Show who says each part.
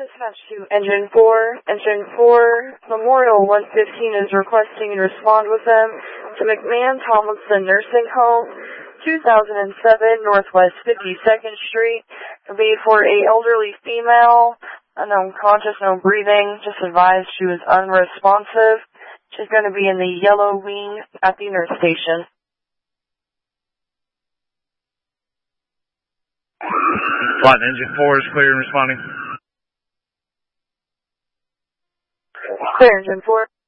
Speaker 1: Dispatch to Engine 4. Engine 4, Memorial 115 is requesting you respond with them to McMahon Tomlinson Nursing Home, 2007 Northwest 52nd Street. It'll be for a elderly female, unknown conscious, no breathing. Just advised she was unresponsive. She's going to be in the yellow wing at the nurse station.
Speaker 2: Flight Engine 4 is clear and responding.
Speaker 1: Clear, Engine 4.